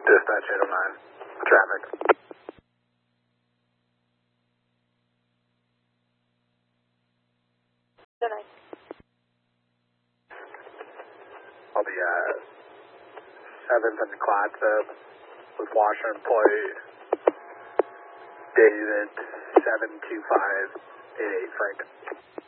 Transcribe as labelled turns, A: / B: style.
A: Dispatch 809. Traffic. I'll be 7th and Clatsop with washer employee David 72588 Frank.